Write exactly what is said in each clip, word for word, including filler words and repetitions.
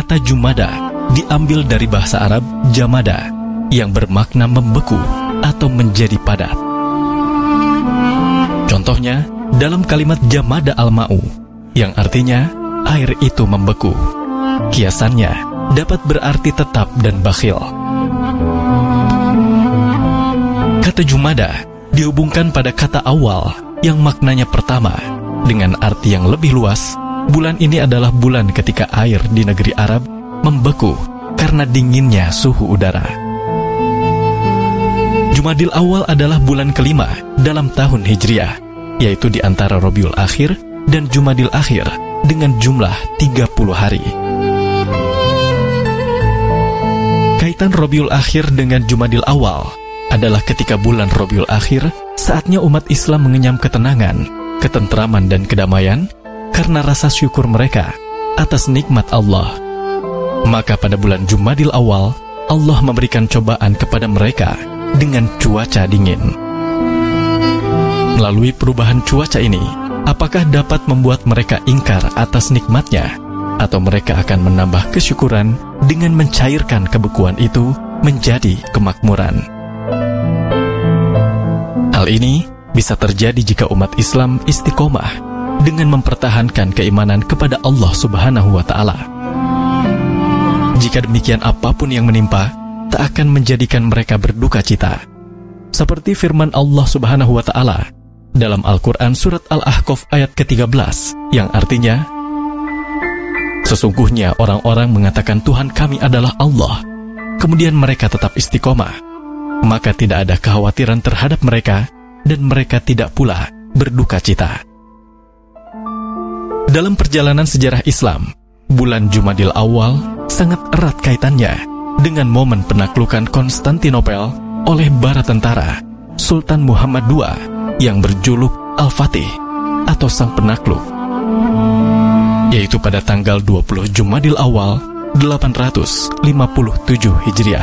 Kata Jumada diambil dari bahasa Arab jamada, yang bermakna membeku atau menjadi padat. Contohnya, dalam kalimat jamada al-ma'u, yang artinya air itu membeku. Kiasannya dapat berarti tetap dan bakhil. Kata Jumada dihubungkan pada kata awal yang maknanya pertama, dengan arti yang lebih luas. Bulan ini adalah bulan ketika air di negeri Arab membeku karena dinginnya suhu udara. Jumadil Awal adalah bulan kelima dalam tahun Hijriah, yaitu di antara Rabiul Akhir dan Jumadil Akhir dengan jumlah tiga puluh hari. Kaitan Rabiul Akhir dengan Jumadil Awal adalah ketika bulan Rabiul Akhir saatnya umat Islam mengenyam ketenangan, ketentraman dan kedamaian karena rasa syukur mereka atas nikmat Allah. Maka pada bulan Jumadil Awal, Allah memberikan cobaan kepada mereka dengan cuaca dingin. Melalui perubahan cuaca ini, apakah dapat membuat mereka ingkar atas nikmatnya, atau mereka akan menambah kesyukuran dengan mencairkan kebekuan itu menjadi kemakmuran? Hal ini bisa terjadi jika umat Islam istiqomah dengan mempertahankan keimanan kepada Allah Subhanahu wa Ta'ala. Jika demikian, apapun yang menimpa tak akan menjadikan mereka berduka cita. Seperti firman Allah Subhanahu wa Ta'ala dalam Al-Quran surat Al-Ahqaf ayat ke tiga belas, yang artinya, sesungguhnya orang-orang mengatakan Tuhan kami adalah Allah, kemudian mereka tetap istiqomah, maka tidak ada kekhawatiran terhadap mereka, dan mereka tidak pula berduka cita. Dalam perjalanan sejarah Islam, bulan Jumadil Awal sangat erat kaitannya dengan momen penaklukan Konstantinopel oleh bala tentara Sultan Muhammad kedua yang berjuluk Al-Fatih atau Sang Penakluk, yaitu pada tanggal dua puluh Jumadil Awal delapan ratus lima puluh tujuh Hijriah.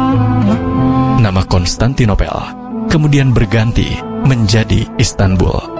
Nama Konstantinopel kemudian berganti menjadi Istanbul.